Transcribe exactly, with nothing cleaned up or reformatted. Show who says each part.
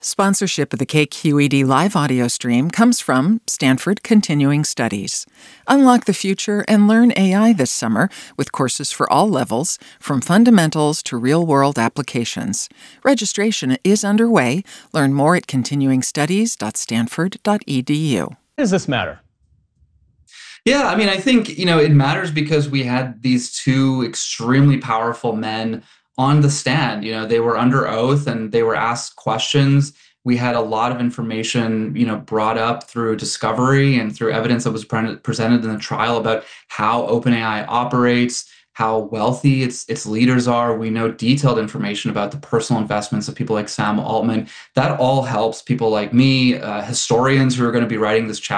Speaker 1: Sponsorship of the K Q E D live audio stream comes from Stanford Continuing Studies. Unlock the future and learn A I this summer with courses for all levels, from fundamentals to real-world applications. Registration is underway. Learn more at continuing studies dot stanford dot e d u.
Speaker 2: Why does this matter?
Speaker 3: Yeah, I mean, I think, you know, it matters because we had these two extremely powerful men on the stand. You know, they were under oath and they were asked questions. We had a lot of information, you know, brought up through discovery and through evidence that was pre- presented in the trial about how OpenAI operates, how wealthy its its leaders are. We know detailed information about the personal investments of people like Sam Altman. That all helps people like me, uh, historians who are going to be writing this chapter